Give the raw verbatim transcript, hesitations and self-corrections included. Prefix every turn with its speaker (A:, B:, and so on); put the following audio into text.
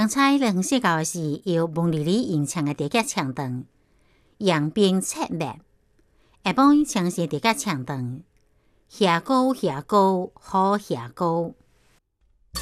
A: 刚才绿黄色教是由孟丽丽演唱的第一唱段，扬鞭策马。下晡唱是第一唱段，下高下高好下高。